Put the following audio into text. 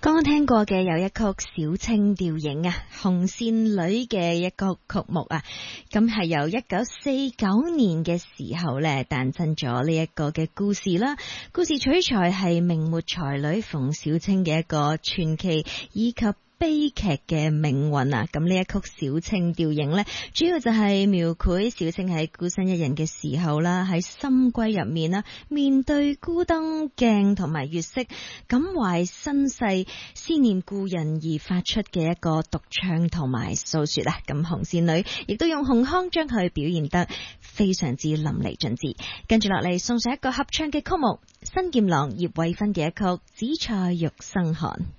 剛剛聽過嘅有一曲小青調影啊，紅線女嘅一個曲目啊，咁係由1949年嘅時候咧誕生咗呢一個嘅故事啦。故事取材係明末才女馮小青嘅一個傳奇以及悲劇嘅命運啊！咁呢一曲小青調影呢，主要就係描繪小青喺孤身一人嘅時候啦，喺深閨入面啦，面對孤燈鏡同埋月色，感懷身世，思念故人而發出嘅一個獨唱同埋訴說啊！咁紅線女亦都用紅腔將佢表現得非常之淋漓盡致。跟住落嚟送上一個合唱嘅曲目，新劍郎葉偉芬嘅一曲《紫菜玉生寒》。